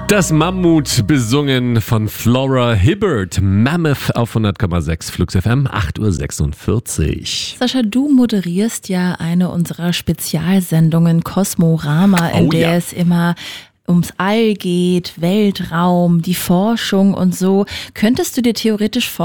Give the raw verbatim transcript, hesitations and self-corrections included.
Das Mammut besungen von Flora Hibbert. Mammoth auf hundert Komma sechs Flux F M, acht Uhr sechsundvierzig. Sascha, du moderierst ja eine unserer Spezialsendungen Kosmorama, in Oh, der ja. es immer ums All geht, Weltraum, die Forschung und so. Könntest du dir theoretisch vorstellen,